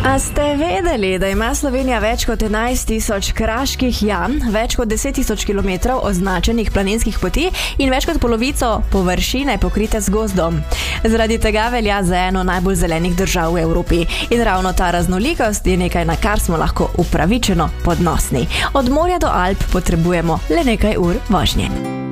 A ste vedeli, da ima Slovenija več kot 11.000 kraških jam, več kot 10.000 km označenih planinskih poti in več kot polovico površine pokrite z gozdom? Zaradi tega velja za eno najbolj zelenih držav v Evropi. In ravno ta raznolikost je nekaj, na kar smo lahko upravičeno ponosni. Od morja do Alp potrebujemo le nekaj ur vožnje.